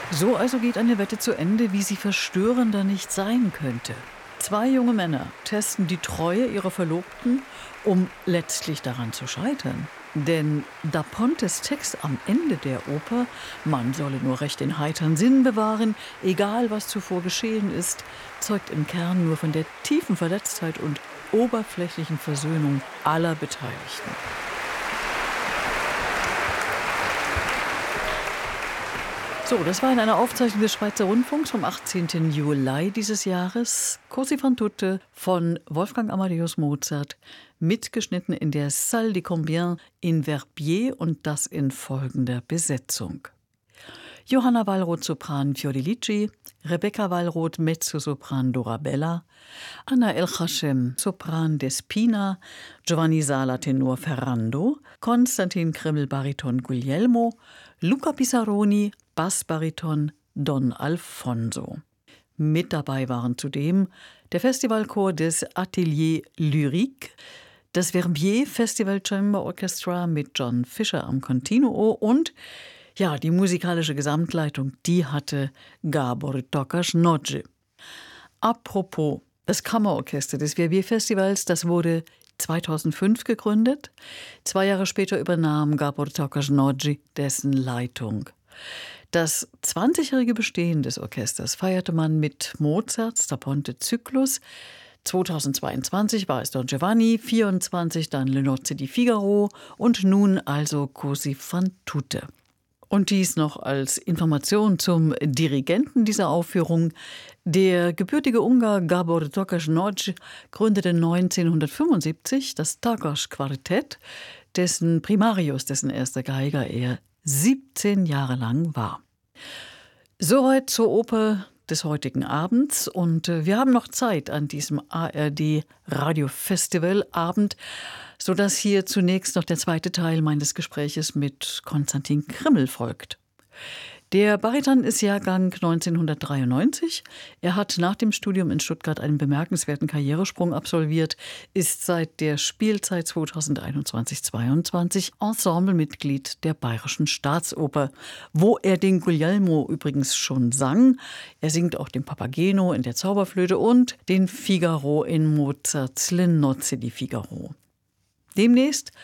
So also geht eine Wette zu Ende, wie sie verstörender nicht sein könnte. Zwei junge Männer testen die Treue ihrer Verlobten, um letztlich daran zu scheitern. Denn Da Pontes Text am Ende der Oper, man solle nur recht den heiteren Sinn bewahren, egal was zuvor geschehen ist, zeugt im Kern nur von der tiefen Verletztheit und oberflächlichen Versöhnung aller Beteiligten. So, das war in einer Aufzeichnung des Schweizer Rundfunks vom 18. Juli dieses Jahres. Così fan tutte von Wolfgang Amadeus Mozart, mitgeschnitten in der Salle des Combiens in Verbier und das in folgender Besetzung. Johanna Wallroth Sopran Fiordilici, Rebecca Wallroth Mezzosopran Dorabella, Anna El-Hashem Sopran Despina, Giovanni Sala Tenor Ferrando, Konstantin Krimmel Bariton Guglielmo, Luca Pisaroni Bassbariton Don Alfonso. Mit dabei waren zudem der Festivalchor des Atelier Lyrique, das Verbier Festival Chamber Orchestra mit John Fischer am Continuo und ja, die musikalische Gesamtleitung, die hatte Gabor Tokasz-Nagy. Apropos, das Kammerorchester des Verbier-Festivals, das wurde 2005 gegründet. 2 Jahre später übernahm Gabor Tokasz-Nagy dessen Leitung. Das 20-jährige Bestehen des Orchesters feierte man mit Mozarts Da Ponte-Zyklus. 2022 war es Don Giovanni, 24 dann Le Nozze di Figaro und nun also Così fan tutte. Und dies noch als Information zum Dirigenten dieser Aufführung. Der gebürtige Ungar Gabor Tokasz-Nagy gründete 1975 das Takas-Quartett, dessen Primarius, dessen erster Geiger er 17 Jahre lang war. Soweit zur Oper des heutigen Abends und wir haben noch Zeit an diesem ARD Radio Festival Abend, sodass hier zunächst noch der zweite Teil meines Gespräches mit Konstantin Krimmel folgt. Der Bariton ist Jahrgang 1993. Er hat nach dem Studium in Stuttgart einen bemerkenswerten Karrieresprung absolviert, ist seit der Spielzeit 2021-22 Ensemblemitglied der Bayerischen Staatsoper, wo er den Guglielmo übrigens schon sang. Er singt auch den Papageno in der Zauberflöte und den Figaro in Mozarts Le Nozze di Figaro. Demnächst